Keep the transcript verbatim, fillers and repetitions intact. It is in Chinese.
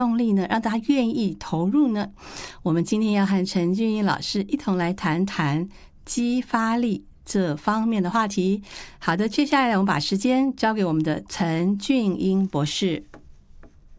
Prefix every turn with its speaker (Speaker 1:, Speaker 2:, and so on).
Speaker 1: 动力呢，让大家愿意投入呢？我们今天要和陈俊英老师一同来谈谈激发力这方面的话题。好的，接下来我们把时间交给我们的陈俊英博士。